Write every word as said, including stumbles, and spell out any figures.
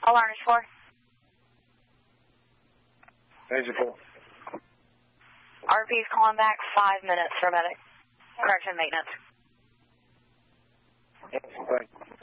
Alarm is four. Agent four. R P is calling back five minutes for medic. Correction maintenance. Thank you.